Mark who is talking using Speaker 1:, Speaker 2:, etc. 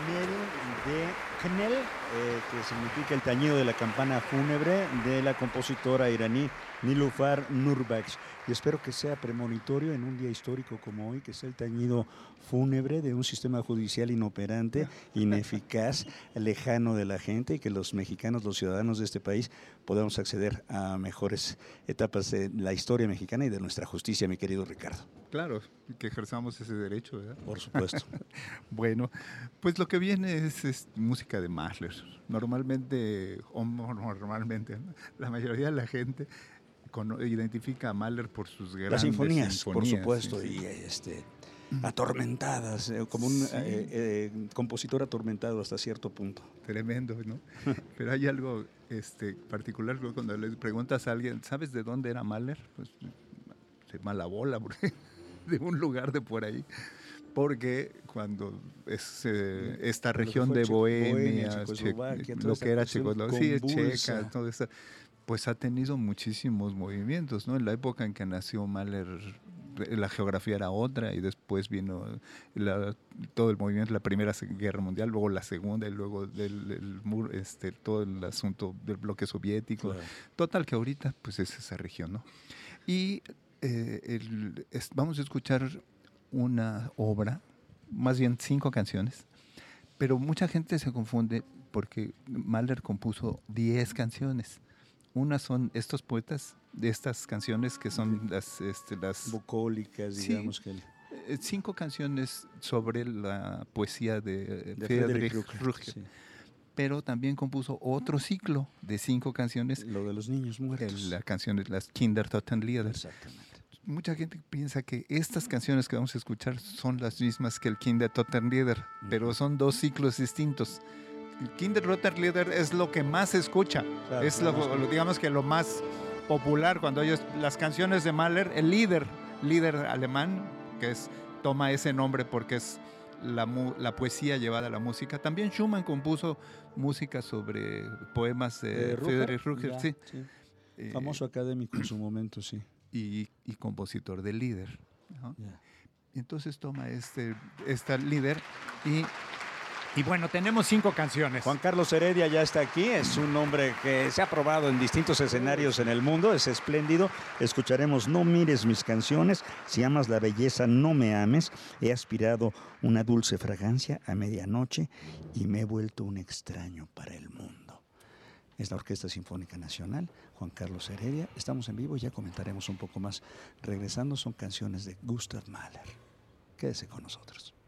Speaker 1: Knell, que significa el tañido de la campana fúnebre de la compositora iraní Nilüfer Nurbakhsh. Y espero que sea premonitorio en un día histórico como hoy, que sea el tañido fúnebre de un sistema judicial inoperante, ineficaz, lejano de la gente, y que los mexicanos, los ciudadanos de este país, podamos acceder a mejores etapas de la historia mexicana y de nuestra justicia, mi querido Ricardo.
Speaker 2: Claro, que ejerzamos ese derecho, ¿verdad?
Speaker 1: Por supuesto.
Speaker 2: Bueno, pues lo que viene es música de Mahler. Normalmente, la mayoría de la gente identifica a Mahler por sus grandes
Speaker 1: las sinfonías, por supuesto,
Speaker 2: sí.
Speaker 1: y atormentadas, como un compositor atormentado hasta cierto punto.
Speaker 2: Tremendo, ¿no? Pero hay algo particular cuando le preguntas a alguien, ¿sabes de dónde era Mahler? Pues de mala bola, porque de un lugar de por ahí, porque cuando esta región de Bohemia, lo que era Checoslovaquia, Checa, todo eso, pues ha tenido muchísimos movimientos, ¿no? En la época en que nació Mahler, la geografía era otra, y después vino todo el movimiento de la Primera Guerra Mundial, luego la Segunda, y luego todo el asunto del bloque soviético. Claro. Total, que ahorita pues es esa región, ¿no? Y vamos a escuchar una obra, más bien 5 canciones, pero mucha gente se confunde porque Mahler compuso 10 canciones. Una son estos poetas de estas canciones que son las
Speaker 1: bucólicas, digamos,
Speaker 2: sí, que 5 canciones sobre la poesía de Friedrich Rucker. Sí. Pero también compuso otro ciclo de 5 canciones.
Speaker 1: Lo de los niños muertos.
Speaker 2: La canción de las Kindertotenlieder.
Speaker 1: Exactamente.
Speaker 2: Mucha gente piensa que estas canciones que vamos a escuchar son las mismas que el Kindertotenlieder, pero son 2 ciclos distintos. El Kindertotenlieder es lo que más se escucha, claro, es digamos que lo más popular cuando oyes las canciones de Mahler. El líder alemán, que toma ese nombre porque es la poesía llevada a la música. También Schumann compuso música sobre poemas de Friedrich Rucker, sí.
Speaker 1: Famoso académico en su momento, sí.
Speaker 2: Y compositor del líder, ¿no? Entonces toma esta líder y bueno, tenemos 5 canciones.
Speaker 1: Juan Carlos Heredia ya está aquí, es un hombre que se ha probado en distintos escenarios en el mundo, es espléndido. Escucharemos No mires mis canciones, si amas la belleza no me ames, he aspirado una dulce fragancia a medianoche y me he vuelto un extraño para el mundo. Es la Orquesta Sinfónica Nacional, Juan Carlos Heredia. Estamos en vivo y ya comentaremos un poco más. Regresando, son canciones de Gustav Mahler. Quédese con nosotros.